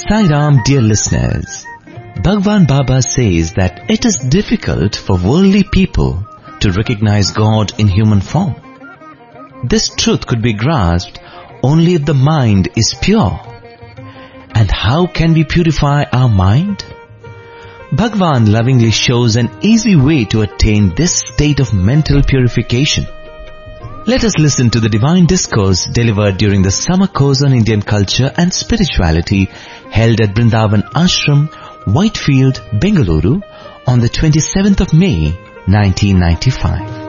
Sai Ram, dear listeners. Bhagwan Baba says that it is difficult for worldly people to recognize God in human form. This truth could be grasped only if the mind is pure. And how can we purify our mind? Bhagwan lovingly shows an easy way to attain this state of mental purification. Let us listen to the divine discourse delivered during the summer course on Indian culture and spirituality held at Vrindavan Ashram, Whitefield, Bengaluru on the 27th of May, 1995.